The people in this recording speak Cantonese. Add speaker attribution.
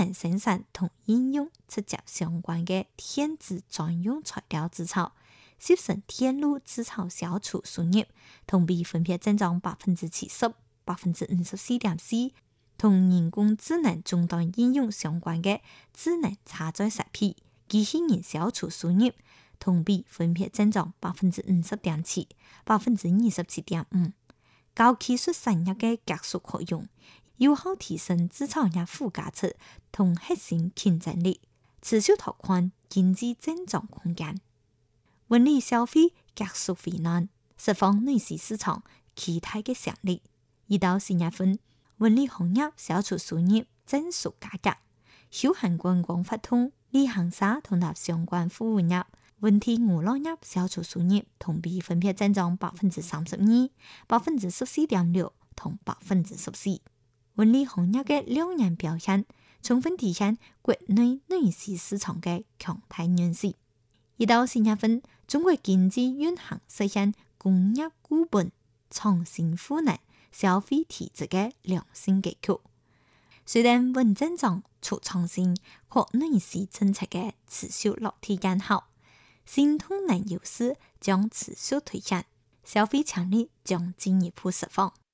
Speaker 1: 能生產同應用直接相關嘅電子專用材料製造，集成電路製造消除輸入，同比分別增長70%、54.4%，同人工智能終端應用相關嘅智能車載設備、機器人消除輸入，同比分別增長50.7%、27.5%。高技術產業嘅技術可用，有效提升製造業附加值同核心競爭力，持續拓寬經濟增長空間。文理消費急速回暖，釋放內需市場期待嘅潛力。1到4月份，文理行業消除輸入正數價格，休閒觀光活動、旅行社同埋相關服務業、文體娛樂業消除輸入同比分別增長32%、14.6%同14%。文理行業嘅兩年表現，充分體現國內內需市場嘅強大韌性。1到4月份，中國經濟運行實現工業固本、創新賦能、消費體質嘅良性格局。雖然穩增長、促創新和內需政策嘅持續落地見效，新動能優勢將持續推進，消費潛力將進一步釋放。